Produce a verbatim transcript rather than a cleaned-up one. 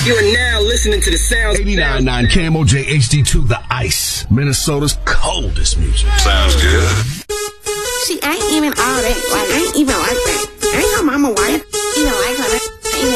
You are now listening to the sounds. eighty-nine point nine K M O J H D two, The Ice. Minnesota's coldest music. Sounds good. She ain't even all that. Like, ain't even like